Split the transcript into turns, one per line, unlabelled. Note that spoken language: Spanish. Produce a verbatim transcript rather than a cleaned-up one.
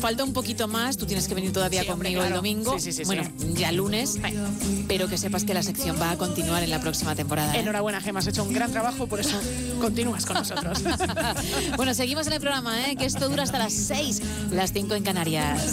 falta un poquito más, tú tienes que venir todavía
Sí, hombre,
conmigo
claro.
el domingo,
Sí, sí, sí,
bueno,
sí.
ya lunes,
Venga.
pero que sepas que la sección va a continuar en la próxima temporada. ¿eh?
Enhorabuena, Gemma, has hecho un gran trabajo, por eso continúas con nosotros.
Bueno, seguimos en el programa, ¿eh? Que esto dura hasta las seis, las cinco en Canarias.